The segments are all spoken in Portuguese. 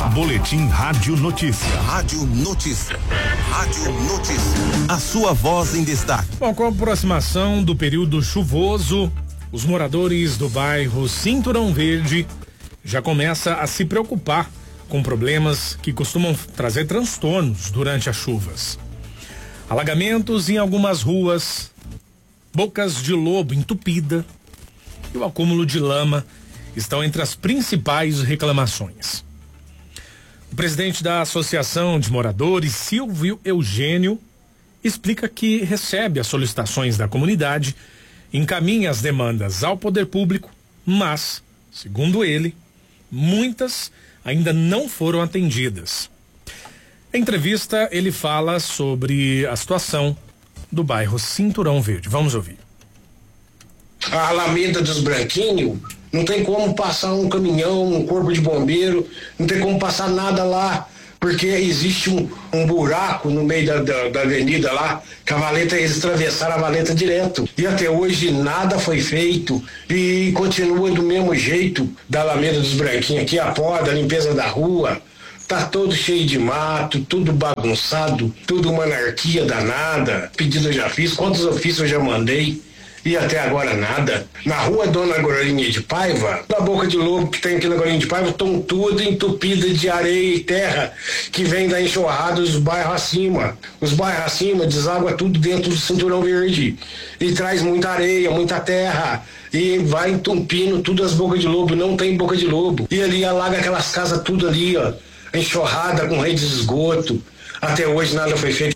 Boletim Rádio Notícia. Rádio Notícia. Rádio Notícia. A sua voz em destaque. Bom, com a aproximação do período chuvoso, os moradores do bairro Cinturão Verde já começam a se preocupar com problemas que costumam trazer transtornos durante as chuvas. Alagamentos em algumas ruas, bocas de lobo entupida e o acúmulo de lama estão entre as principais reclamações. O presidente da Associação de Moradores, Silvio Eugênio, explica que recebe as solicitações da comunidade, encaminha as demandas ao poder público, mas, segundo ele, muitas ainda não foram atendidas. Em entrevista, ele fala sobre a situação do bairro Cinturão Verde. Vamos ouvir. A Alameda dos Branquinhos, não tem como passar um caminhão, um corpo de bombeiro, não tem como passar nada lá, porque existe um buraco no meio da avenida lá, que a valeta, eles atravessaram a valeta direto. E até hoje nada foi feito e continua do mesmo jeito da Alameda dos Branquinhos aqui, a poda, a limpeza da rua. Tá todo cheio de mato, tudo bagunçado, tudo uma anarquia danada. Pedido eu já fiz, quantos ofícios eu já mandei e até agora nada. Na rua Dona Glorinha de Paiva, na boca de lobo que tem aqui na Glorinha de Paiva, estão tudo entupidas de areia e terra que vem da enxurrada dos bairros acima. Os bairros acima deságua tudo dentro do Cinturão Verde e traz muita areia, muita terra. E vai entupindo tudo as bocas de lobo, não tem boca de lobo. E ali alaga aquelas casas tudo ali, ó. Enxurrada com rede de esgoto. Até hoje nada foi feito.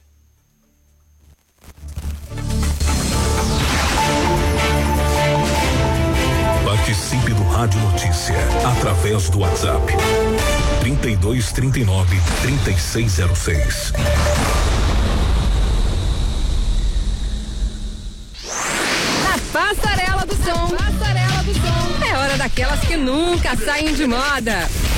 Participe do Rádio Notícia através do WhatsApp 3239-3606. Na Passarela do Som. Passarela do Som. É hora daquelas que nunca saem de moda.